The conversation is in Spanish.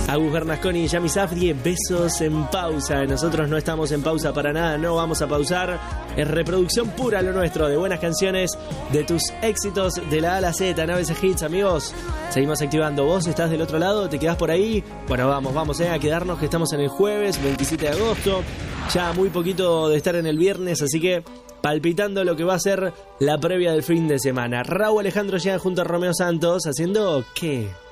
Agus Bernasconi y Yami Safdie, besos en pausa. Nosotros no estamos en pausa para nada, no vamos a pausar. Es reproducción pura lo nuestro, de buenas canciones, de tus éxitos de la A a la Z, en ABC Hits, amigos. Seguimos activando. ¿Vos estás del otro lado? ¿Te quedás por ahí? Bueno, vamos a quedarnos, que estamos en el jueves 27 de agosto. Ya muy poquito de estar en el viernes, así que palpitando lo que va a ser la previa del fin de semana. Raúl Alejandro llega junto a Romeo Santos haciendo ¿qué?